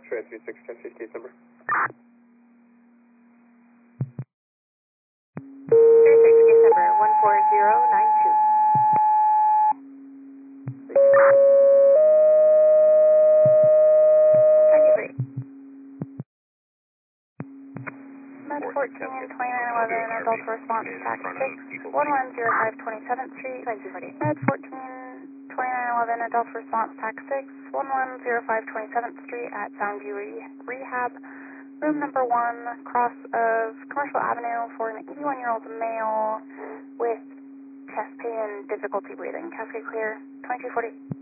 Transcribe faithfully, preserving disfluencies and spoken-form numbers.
X-ray three six ten fifty, number. three six December one four zero nine two. ninety-three. Med fourteen twenty-nine eleven, adult response tax six, one one zero five twenty-seventh Street. Med fourteen twenty-nine eleven, adult response tax six, one one zero five twenty-seventh Street at Soundview Re Rehab. Room number one, cross of Commercial Avenue for an eighty-one-year-old male with chest pain and difficulty breathing. Cascade clear, twenty-two forty.